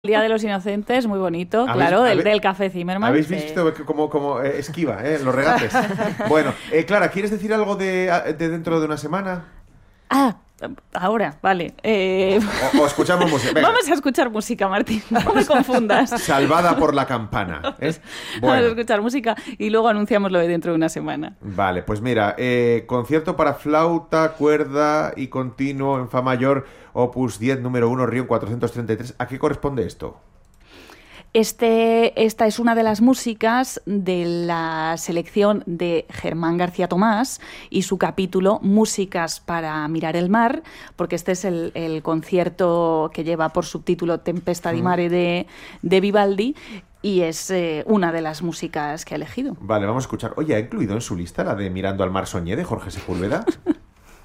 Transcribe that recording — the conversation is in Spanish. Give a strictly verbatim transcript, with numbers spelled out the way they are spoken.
Día de los Inocentes, muy bonito, claro, del, del Café Zimmermann. ¿Habéis sí. visto cómo, cómo eh, esquiva eh, los regates? Bueno, eh, Clara, ¿quieres decir algo de, de dentro de una semana? Ah, ahora, vale. Eh... O, o escuchamos música. Venga. Vamos a escuchar música, Martín, no me confundas. Salvada por la campana. ¿eh? Bueno. Vamos a escuchar música y luego anunciamos lo de dentro de una semana. Vale, pues mira, eh, concierto para flauta, cuerda y continuo en fa mayor, opus diez, número uno, Río cuatrocientos treinta y tres. ¿A qué corresponde esto? Este, esta es una de las músicas de la selección de Germán García Tomás y su capítulo Músicas para mirar el mar, porque este es el, el concierto que lleva por subtítulo Tempesta di Mare de, de Vivaldi, y es eh, una de las músicas que ha elegido. Vale, vamos a escuchar. Oye, ¿ha incluido en su lista la de Mirando al mar soñé de Jorge Sepúlveda?